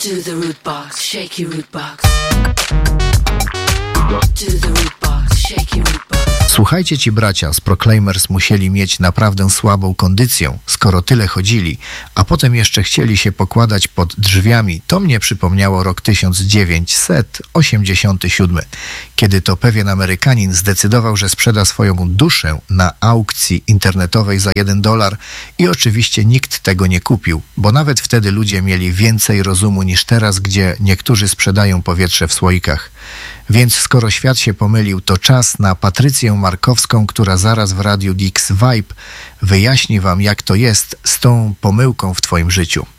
Do the root box, shake your root box. Do the root box, shake your root box. Słuchajcie, ci bracia z Proclaimers musieli mieć naprawdę słabą kondycję, skoro tyle chodzili, a potem jeszcze chcieli się pokładać pod drzwiami. To mnie przypomniało rok 1987, kiedy to pewien Amerykanin zdecydował, że sprzeda swoją duszę na aukcji internetowej za $1 i oczywiście nikt tego nie kupił, bo nawet wtedy ludzie mieli więcej rozumu niż teraz, gdzie niektórzy sprzedają powietrze w słoikach. Więc skoro świat się pomylił, to czas na Patrycję Markowską, która zaraz w Radiu Dix Vibe wyjaśni wam, jak to jest z tą pomyłką w twoim życiu.